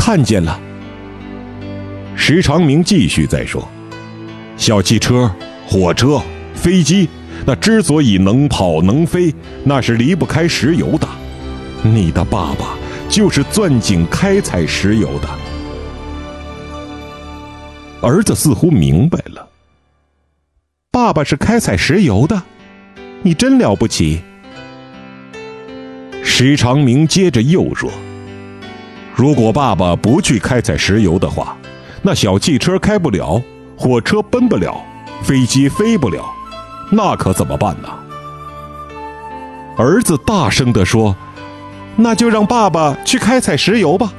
看见了。石长明继续再说，小汽车、火车、飞机，那之所以能跑能飞，那是离不开石油的。你的爸爸就是钻井开采石油的。儿子似乎明白了，爸爸是开采石油的，你真了不起。石长明接着又说，如果爸爸不去开采石油的话，那小汽车开不了，火车奔不了，飞机飞不了，那可怎么办呢？儿子大声地说，那就让爸爸去开采石油吧。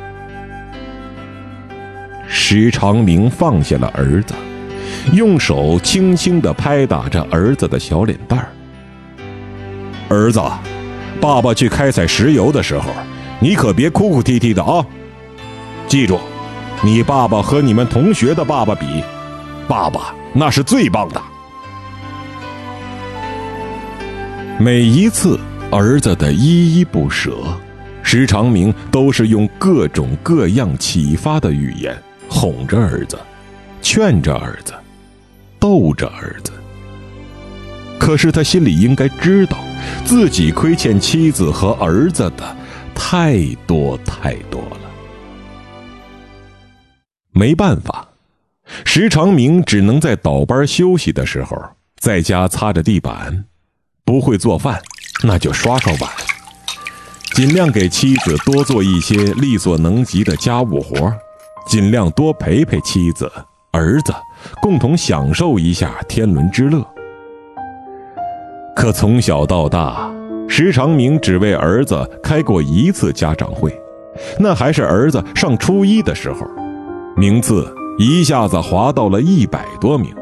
石长明放下了儿子，用手轻轻地拍打着儿子的小脸蛋儿。儿子，爸爸去开采石油的时候，你可别哭哭啼啼的啊！记住，你爸爸和你们同学的爸爸比，爸爸那是最棒的。每一次儿子的依依不舍，石长明都是用各种各样启发的语言哄着儿子，劝着儿子，逗着儿子。可是他心里应该知道，自己亏欠妻子和儿子的太多太多了。没办法，石长明只能在倒班休息的时候在家擦着地板，不会做饭那就刷刷碗，尽量给妻子多做一些力所能及的家务活，尽量多陪陪妻子儿子，共同享受一下天伦之乐。可从小到大，石长明只为儿子开过一次家长会，那还是儿子上初一的时候，名次一下子滑到了100多名。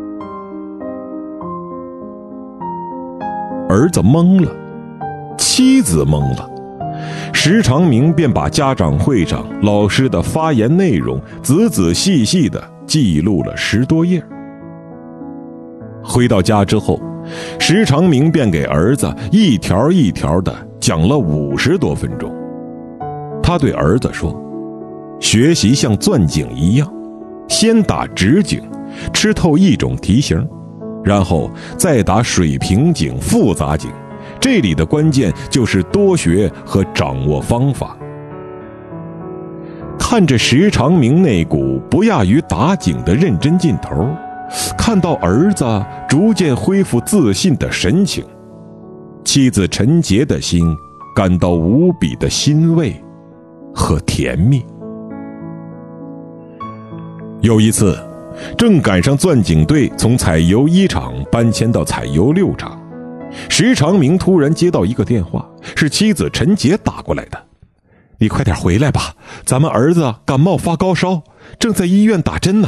儿子懵了，妻子懵了，石长明便把家长会上老师的发言内容仔仔细细地记录了10多页。回到家之后，石长明便给儿子一条一条地讲了50多分钟。他对儿子说，学习像钻井一样，先打直井，吃透一种题型，然后再打水平井、复杂井，这里的关键就是多学和掌握方法。看着石长明那股不亚于打井的认真劲头，看到儿子逐渐恢复自信的神情，妻子陈洁的心感到无比的欣慰和甜蜜。有一次，正赶上钻井队从采油1厂搬迁到采油6厂，石长明突然接到一个电话，是妻子陈洁打过来的。你快点回来吧，咱们儿子感冒发高烧，正在医院打针呢。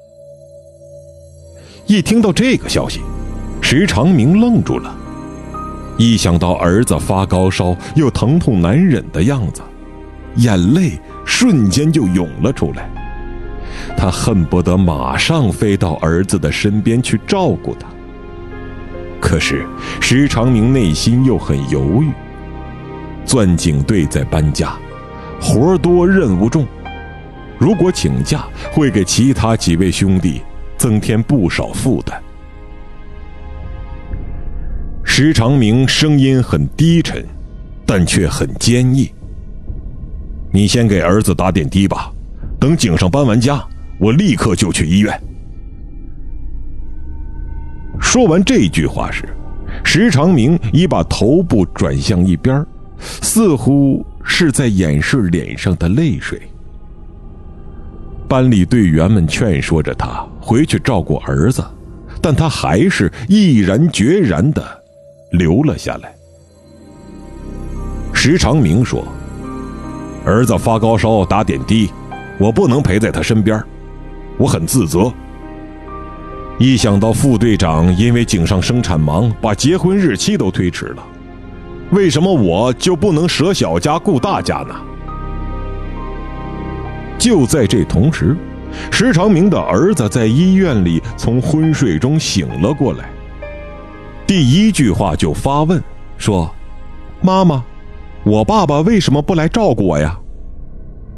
一听到这个消息，石长明愣住了，一想到儿子发高烧又疼痛难忍的样子，眼泪瞬间就涌了出来。他恨不得马上飞到儿子的身边去照顾他。可是石长明内心又很犹豫，钻井队在搬家，活多任务重，如果请假会给其他几位兄弟增添不少负担。石长明声音很低沉，但却很坚毅。你先给儿子打点滴吧，等井上搬完家，我立刻就去医院。说完这句话时，石长明已把头部转向一边，似乎是在掩饰脸上的泪水。班里队员们劝说着他回去照顾儿子，但他还是毅然决然地留了下来。石长明说，儿子发高烧打点滴，我不能陪在他身边，我很自责。一想到副队长因为井上生产忙把结婚日期都推迟了，为什么我就不能舍小家顾大家呢？就在这同时，石长明的儿子在医院里从昏睡中醒了过来，第一句话就发问说，妈妈，我爸爸为什么不来照顾我呀？